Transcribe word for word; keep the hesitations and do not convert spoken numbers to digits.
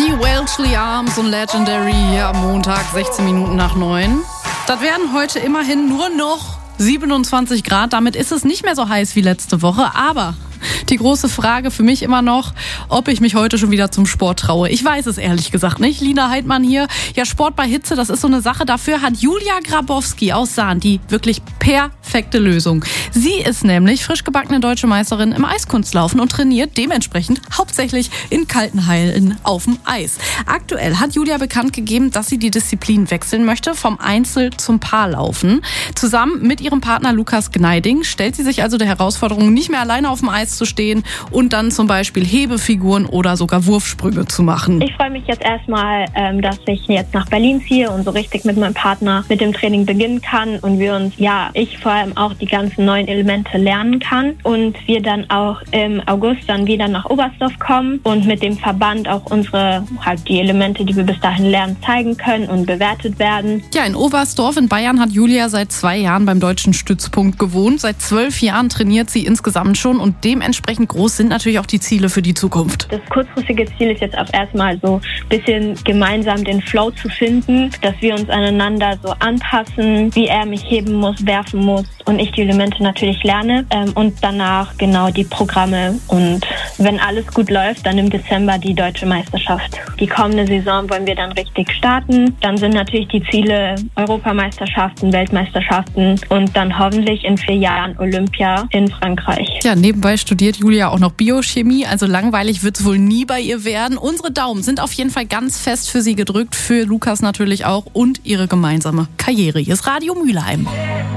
Die Welshly Arms und Legendary hier am Montag, sechzehn Minuten nach neun. Das werden heute immerhin nur noch siebenundzwanzig Grad. Damit ist es nicht mehr so heiß wie letzte Woche, aber die große Frage für mich immer noch, ob ich mich heute schon wieder zum Sport traue. Ich weiß es ehrlich gesagt nicht. Lina Heidmann hier. Ja, Sport bei Hitze, das ist so eine Sache. Dafür hat Julia Grabowski aus Sahn die wirklich perfekte Lösung. Sie ist nämlich frisch gebackene deutsche Meisterin im Eiskunstlaufen und trainiert dementsprechend hauptsächlich in kalten Hallen auf dem Eis. Aktuell hat Julia bekannt gegeben, dass sie die Disziplin wechseln möchte, vom Einzel zum Paarlaufen. Zusammen mit ihrem Partner Lukas Gneiding stellt sie sich also der Herausforderung, nicht mehr alleine auf dem Eis zu stehen und dann zum Beispiel Hebefiguren oder sogar Wurfsprünge zu machen. Ich freue mich jetzt erstmal, ähm, dass ich jetzt nach Berlin ziehe und so richtig mit meinem Partner mit dem Training beginnen kann und wir uns, ja, ich vor allem auch die ganzen neuen Elemente lernen kann und wir dann auch im August dann wieder nach Oberstdorf kommen und mit dem Verband auch unsere, halt die Elemente, die wir bis dahin lernen, zeigen können und bewertet werden. Ja, in Oberstdorf in Bayern hat Julia seit zwei Jahren beim Deutschen Stützpunkt gewohnt. Seit zwölf Jahren trainiert sie insgesamt schon und dementsprechend groß sind natürlich auch die Ziele für die Zukunft. Das kurzfristige Ziel ist jetzt auch erstmal so ein bisschen gemeinsam den Flow zu finden, dass wir uns aneinander so anpassen, wie er mich heben muss, werfen muss und ich die Elemente natürlich lerne ähm, und danach genau die Programme und wenn alles gut läuft, dann im Dezember die Deutsche Meisterschaft. Die kommende Saison wollen wir dann richtig starten. Dann sind natürlich die Ziele Europameisterschaften, Weltmeisterschaften und dann hoffentlich in vier Jahren Olympia in Frankreich. Ja, nebenbei studiert Julia auch noch Biochemie, also langweilig wird es wohl nie bei ihr werden. Unsere Daumen sind auf jeden Fall ganz fest für sie gedrückt, für Lukas natürlich auch und ihre gemeinsame Karriere. Hier ist Radio Mülheim.